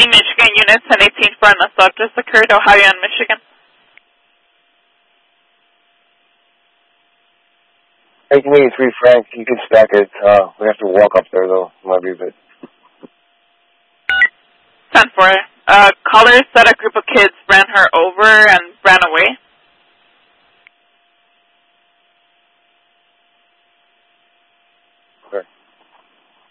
20 Michigan units and 18-4 on assault just occurred, Ohio and Michigan. 1883, Frank, you can stack it. We have to walk up there, though. Might be a bit. 10-4. Caller said a group of kids ran her over and ran away.